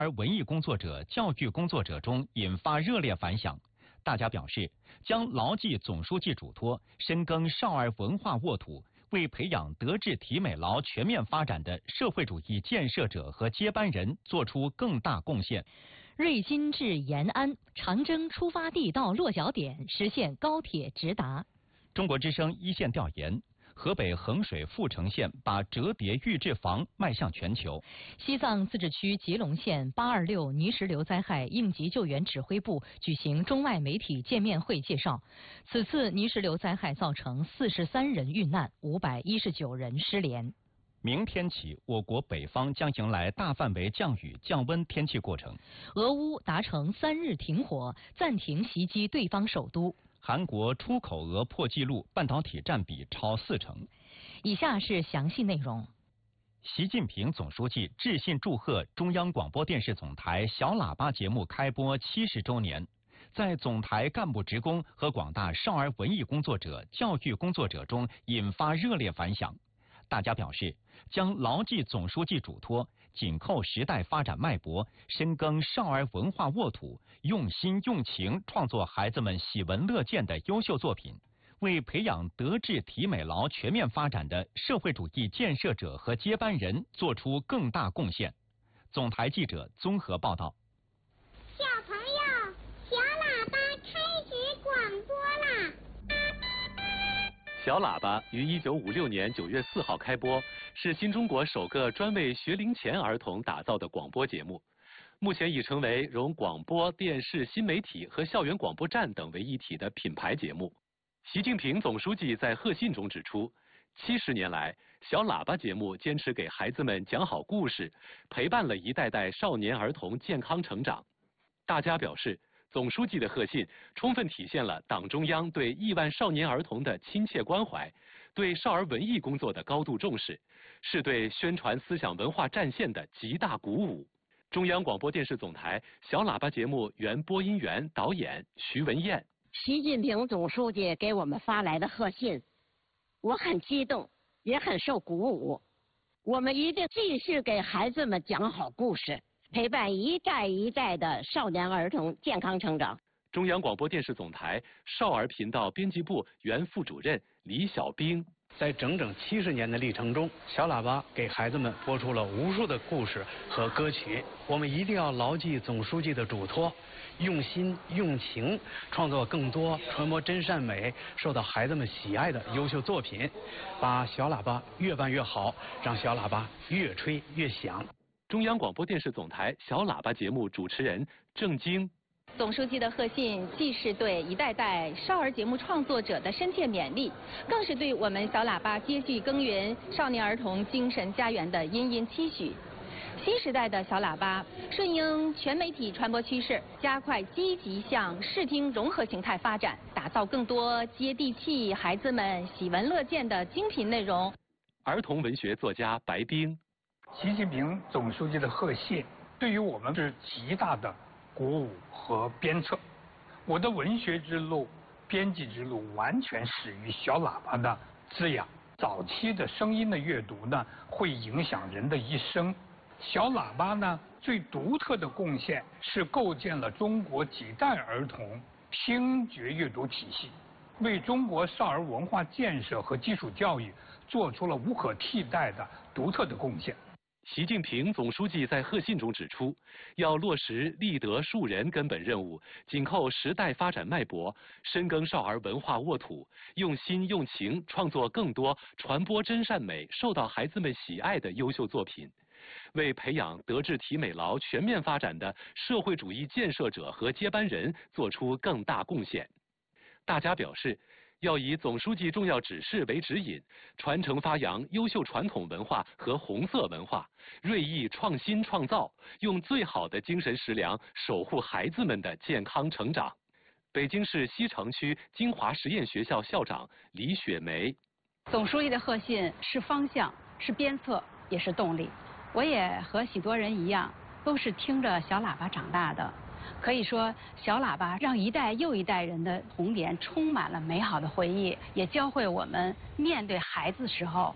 而文艺工作者、教育工作者中引发热烈反响。大家表示，将牢记总书记嘱托，深耕少儿文化沃土，为培养德智体美劳全面发展的社会主义建设者和接班人做出更大贡献。 瑞金至延安，长征出发地到落脚点实现高铁直达。 中国之声一线调研。河北衡水阜城县把折叠预制房迈向全球。 西藏自治区吉隆县826泥石流灾害应急救援指挥部举行中外媒体见面会介绍，此次泥石流灾害造成43人遇难，519人失联。 明天起，我国北方将迎来大范围降雨降温天气过程。 俄乌达成3日停火，暂停袭击对方首都。 韩国出口额破纪录，半导体占比超40%。 以下是详细内容。 习近平总书记致信祝贺中央广播电视总台小喇叭节目开播70周年，在总台干部职工和广大少儿文艺工作者、教育工作者中引发热烈反响。大家表示，将牢记总书记嘱托，紧扣时代发展脉搏，深耕少儿文化沃土，用心用情创作孩子们喜闻乐见的优秀作品，为培养德智体美劳全面发展的社会主义建设者和接班人做出更大贡献。总台记者综合报道。 小朋友，小喇叭开始广播啦！ 小喇叭于1956年9月4号开播，是新中国首个专为学龄前儿童打造的广播节目。目前已成为融广播电视新媒体和校园广播站等为一体的品牌节目。习近平总书记在贺信中指出，70年来，小喇叭节目坚持给孩子们讲好故事，陪伴了一代代少年儿童健康成长。大家表示，总书记的贺信充分体现了党中央对亿万少年儿童的亲切关怀，对少儿文艺工作的高度重视，是对宣传思想文化战线的极大鼓舞。中央广播电视总台小喇叭节目原播音员、导演徐文燕。 习近平总书记给我们发来的贺信，我很激动，也很受鼓舞。我们一定继续给孩子们讲好故事，陪伴一代一代的少年儿童健康成长。 中央广播电视总台少儿频道编辑部原副主任李小兵。 在整整70年的历程中，小喇叭给孩子们播出了无数的故事和歌曲。我们一定要牢记总书记的嘱托，用心用情创作更多传播真善美、受到孩子们喜爱的优秀作品，把小喇叭越办越好，让小喇叭越吹越响。 中央广播电视总台小喇叭节目主持人郑晶。 总书记的贺信既是对一代代少儿节目创作者的深切勉励，更是对我们小喇叭接续耕耘少年儿童精神家园的殷殷期许。新时代的小喇叭顺应全媒体传播趋势，加快积极向视听融合形态发展，打造更多接地气、孩子们喜闻乐见的精品内容。 儿童文学作家白冰。 习近平总书记的贺信对于我们是极大的鼓舞和鞭策。我的文学之路、编辑之路完全始于小喇叭的滋养。早期的声音的阅读呢，会影响人的一生。小喇叭呢，最独特的贡献是构建了中国几代儿童听觉阅读体系，为中国少儿文化建设和基础教育做出了无可替代的独特的贡献。 习近平总书记在贺信中指出，要落实立德树人根本任务，紧扣时代发展脉搏，深耕少儿文化沃土，用心用情创作更多传播真善美、受到孩子们喜爱的优秀作品，为培养德智体美劳全面发展的社会主义建设者和接班人做出更大贡献。大家表示，要以总书记重要指示为指引，传承发扬优秀传统文化和红色文化，锐意创新创造，用最好的精神食粮守护孩子们的健康成长。北京市西城区金华实验学校校长李雪梅。 总书记的贺信是方向，是鞭策，也是动力。我也和许多人一样，都是听着小喇叭长大的。可以说，小喇叭让一代又一代人的童年充满了美好的回忆，也教会我们面对孩子时候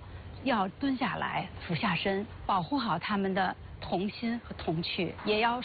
要蹲下来，俯下身，保护好他们的童心和童趣，也要